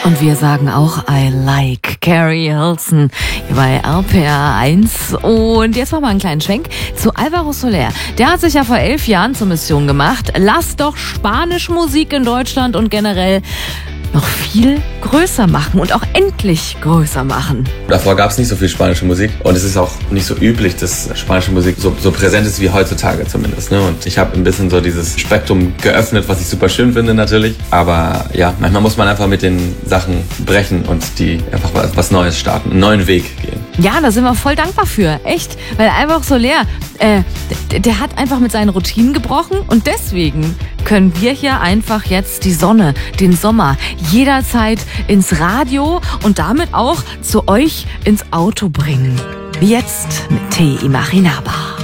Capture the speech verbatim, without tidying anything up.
Und wir sagen auch I like Carrie Hilson hier bei R P R eins. Und jetzt machen wir einen kleinen Schwenk zu Alvaro Soler. Der hat sich ja vor elf Jahren zur Mission gemacht. Lass doch Spanisch Musik in Deutschland und generell noch viel größer machen und auch endlich größer machen. Davor gab es nicht so viel spanische Musik und es ist auch nicht so üblich, dass spanische Musik so, so präsent ist wie heutzutage zumindest. Ne? Und ich habe ein bisschen so dieses Spektrum geöffnet, was ich super schön finde natürlich. Aber ja, manchmal muss man einfach mit den Sachen brechen und die einfach was, was Neues starten, einen neuen Weg gehen. Ja, da sind wir voll dankbar für, echt. Weil Alvaro Soler, äh, der, der hat einfach mit seinen Routinen gebrochen und deswegen können wir hier einfach jetzt die Sonne, den Sommer jederzeit ins Radio und damit auch zu euch ins Auto bringen. Wie jetzt mit Te Imaginaba.